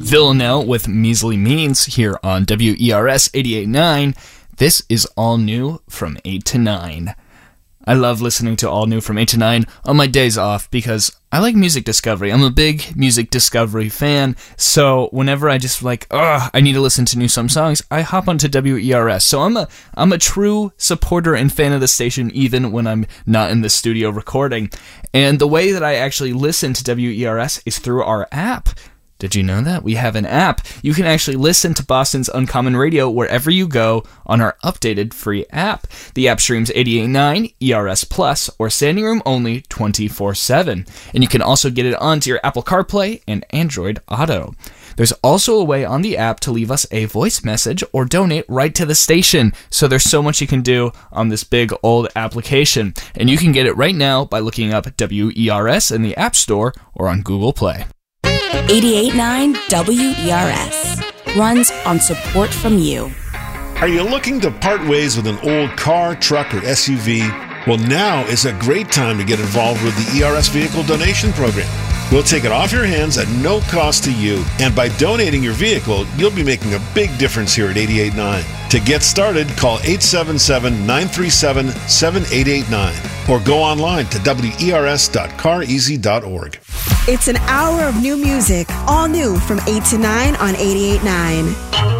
Villanelle with Measly Means here on WERS 88.9. This is All New from 8 to 9. I love listening to All New from 8 to 9 on my days off because I like music discovery. I'm a big music discovery fan, so whenever I just I need to listen to new songs, I hop onto WERS. So I'm a true supporter and fan of the station even when I'm not in the studio recording. And the way that I actually listen to WERS is through our app. Did you know that? We have an app. You can actually listen to Boston's Uncommon Radio wherever you go on our updated free app. The app streams 88.9, ERS Plus, or Standing Room Only 24/7. And you can also get it onto your Apple CarPlay and Android Auto. There's also a way on the app to leave us a voice message or donate right to the station. So there's so much you can do on this big old application. And you can get it right now by looking up WERS in the App Store or on Google Play. 88.9 WERS runs on support from you. Are you looking to part ways with an old car, truck, or SUV? Well, now is a great time to get involved with the ERS Vehicle Donation Program. We'll take it off your hands at no cost to you, and by donating your vehicle, you'll be making a big difference here at 88.9. To get started, call 877-937-7889 or go online to wers.careasy.org. It's an hour of new music, all new from 8 to 9 on 88.9.